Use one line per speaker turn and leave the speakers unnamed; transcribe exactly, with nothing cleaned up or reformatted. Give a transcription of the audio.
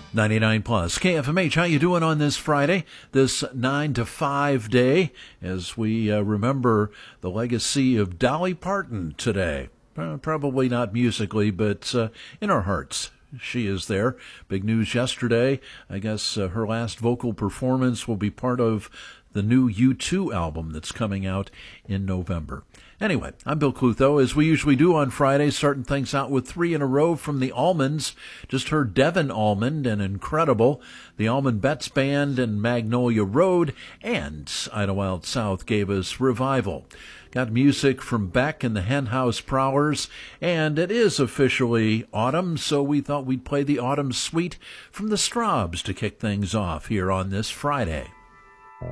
ninety-nine plus K F M H. How you doing on this Friday, this nine to five day, as we uh, remember the legacy of Dolly Parton today? Uh, probably not musically, but uh, in our hearts. She is there. Big news yesterday. I guess uh, her last vocal performance will be part of the new U two album that's coming out in November. Anyway, I'm Bill Clutho, as we usually do on Fridays, starting things out with three in a row from the Almonds. Just heard Devin Almond and Incredible, the Almond Betts Band and Magnolia Road, and Idlewild South gave us Revival. Got music from Beck and the Henhouse Prowlers, and it is officially autumn, so we thought we'd play the Autumn Suite from the Straubs to kick things off here on this Friday.